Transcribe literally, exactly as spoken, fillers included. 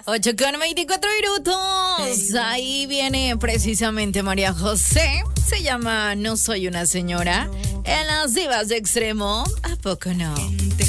ocho con veinticuatro minutos. Ahí viene precisamente María José. Se llama No soy una señora. En las divas de extremo, ¿a poco no?